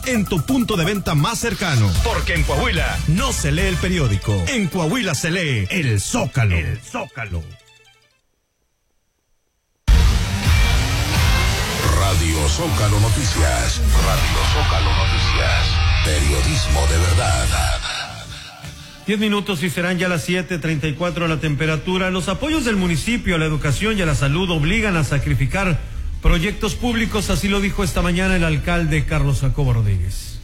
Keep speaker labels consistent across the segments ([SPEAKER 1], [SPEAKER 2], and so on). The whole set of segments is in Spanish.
[SPEAKER 1] en tu punto de venta más cercano. Porque en Coahuila no se lee el periódico, en Coahuila se lee El Zócalo. El Zócalo.
[SPEAKER 2] Radio Zócalo Noticias. Radio Zócalo Noticias. Periodismo de verdad.
[SPEAKER 3] 10 minutos y serán ya las 7:34 la temperatura. Los apoyos del municipio a la educación y a la salud obligan a sacrificar proyectos públicos, así lo dijo esta mañana el alcalde Carlos Jacobo Rodríguez.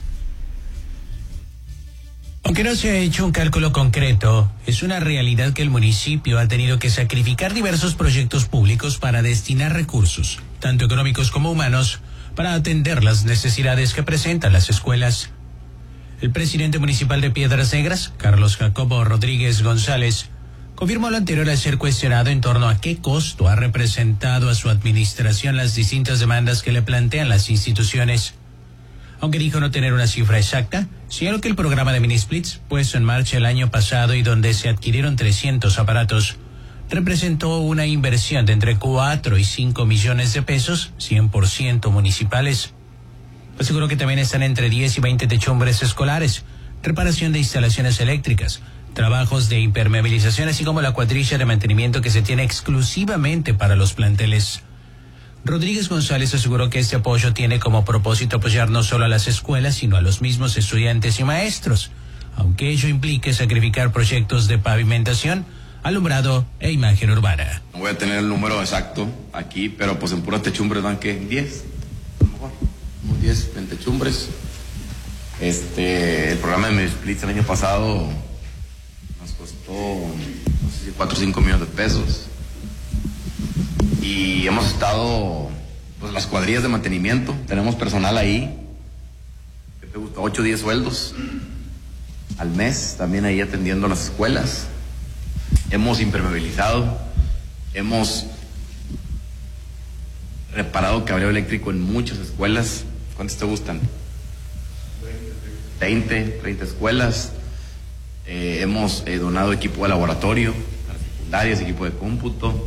[SPEAKER 4] Aunque no se ha hecho un cálculo concreto, es una realidad que el municipio ha tenido que sacrificar diversos proyectos públicos para destinar recursos, tanto económicos como humanos, para atender las necesidades que presentan las escuelas. El presidente municipal de Piedras Negras, Carlos Jacobo Rodríguez González, confirmó lo anterior al ser cuestionado en torno a qué costo ha representado a su administración las distintas demandas que le plantean las instituciones. Aunque dijo no tener una cifra exacta, señaló que el programa de mini-splits, puesto en marcha el año pasado y donde se adquirieron 300 aparatos, representó una inversión de entre 4 y 5 millones de pesos, 100% municipales. Aseguró que también están entre 10 y 20 techumbres escolares, reparación de instalaciones eléctricas, trabajos de impermeabilización, así como la cuadrilla de mantenimiento que se tiene exclusivamente para los planteles. Rodríguez González aseguró que este apoyo tiene como propósito apoyar no solo a las escuelas, sino a los mismos estudiantes y maestros, aunque ello implique sacrificar proyectos de pavimentación, alumbrado e imagen urbana.
[SPEAKER 5] No voy a tener el número exacto aquí, pero pues en puras techumbres van que 10, a lo mejor, unos 10, 20 techumbres. El programa de Splits el año pasado nos costó, no sé si 4 o 5 millones de pesos. Y hemos estado, pues las cuadrillas de mantenimiento, tenemos personal ahí, ¿qué te gusta? 8 o 10 sueldos al mes, también ahí atendiendo las escuelas. Hemos impermeabilizado, hemos reparado cableado eléctrico en muchas escuelas. ¿Cuántas te gustan? 20, 30 escuelas. Hemos donado equipo de laboratorio a las secundarias, equipo de cómputo.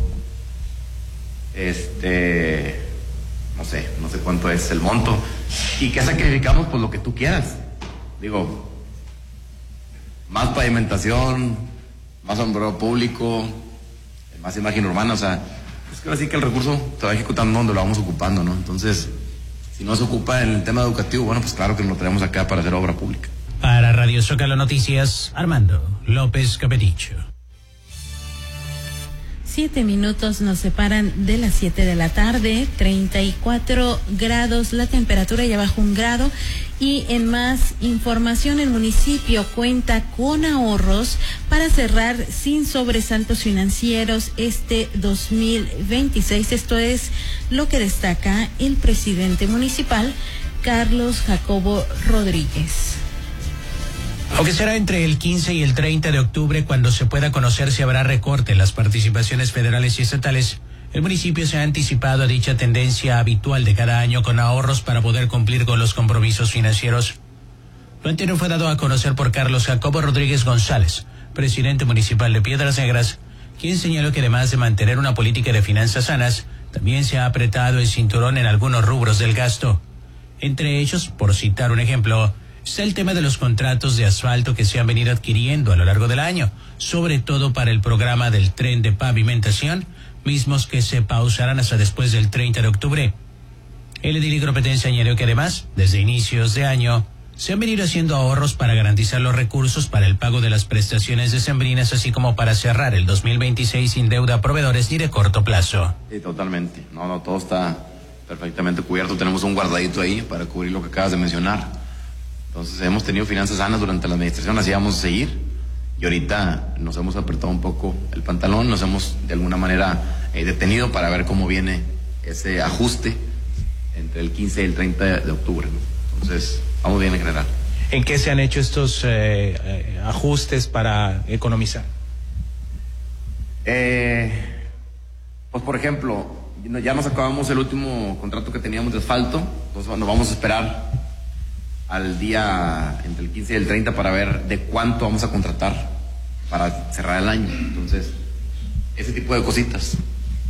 [SPEAKER 5] No sé cuánto es el monto. ¿Y qué sacrificamos? Pues lo que tú quieras. Digo, más pavimentación, más alumbrado público, más imagen urbana, o sea, es que ahora sí que el recurso se va ejecutando donde lo vamos ocupando, ¿no? Entonces, si no se ocupa en el tema educativo, bueno, pues claro que lo traemos acá para hacer obra pública.
[SPEAKER 4] Para Radio Zócalo Noticias, Armando López Capeticho.
[SPEAKER 6] 7 minutos nos separan de las 7 de la tarde, 34 grados, la temperatura ya bajó 1 grado. Y en más información, el municipio cuenta con ahorros para cerrar sin sobresaltos financieros este 2026. Esto es lo que destaca el presidente municipal, Carlos Jacobo Rodríguez.
[SPEAKER 4] Aunque será entre el 15 y el 30 de octubre cuando se pueda conocer si habrá recorte en las participaciones federales y estatales, el municipio se ha anticipado a dicha tendencia habitual de cada año con ahorros para poder cumplir con los compromisos financieros. Lo anterior fue dado a conocer por Carlos Jacobo Rodríguez González, presidente municipal de Piedras Negras, quien señaló que además de mantener una política de finanzas sanas, también se ha apretado el cinturón en algunos rubros del gasto. Entre ellos, por citar un ejemplo, está el tema de los contratos de asfalto que se han venido adquiriendo a lo largo del año, sobre todo para el programa del tren de pavimentación, mismos que se pausarán hasta después del 30 de octubre. El edil Competencia añadió que además, desde inicios de año, se han venido haciendo ahorros para garantizar los recursos para el pago de las prestaciones decembrinas, así como para cerrar el 2026 sin deuda a proveedores ni de corto plazo.
[SPEAKER 5] Sí, totalmente. No, todo está perfectamente cubierto. Tenemos un guardadito ahí para cubrir lo que acabas de mencionar. Entonces hemos tenido finanzas sanas durante la administración, así vamos a seguir. Y ahorita nos hemos apretado un poco el pantalón, nos hemos de alguna manera detenido para ver cómo viene ese ajuste entre el 15 y el 30 de octubre, ¿no? Entonces, vamos bien en general.
[SPEAKER 7] ¿En qué se han hecho estos ajustes para economizar?
[SPEAKER 5] Pues por ejemplo, ya nos acabamos el último contrato que teníamos de asfalto, entonces nos vamos a esperar al día entre el 15 y el 30 para ver de cuánto vamos a contratar para cerrar el año. Entonces, ese tipo de cositas.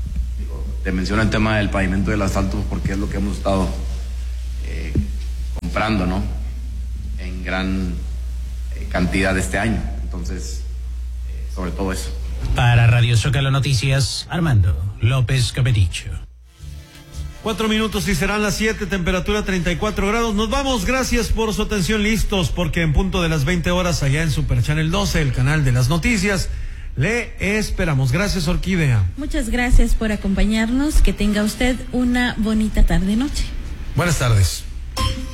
[SPEAKER 5] Te menciono el tema del pavimento del asfalto porque es lo que hemos estado comprando, ¿no? En gran cantidad este año. Entonces, sobre todo eso.
[SPEAKER 4] Para Radio Zócalo Noticias, Armando López Capericho.
[SPEAKER 3] 4 minutos y serán las 7, temperatura 34 grados. Nos vamos, gracias por su atención, listos, porque en punto de las 20 horas allá en Super Channel 12, el canal de las noticias, le esperamos. Gracias, Orquídea.
[SPEAKER 6] Muchas gracias por acompañarnos, que tenga usted una bonita tarde-noche.
[SPEAKER 3] Buenas tardes.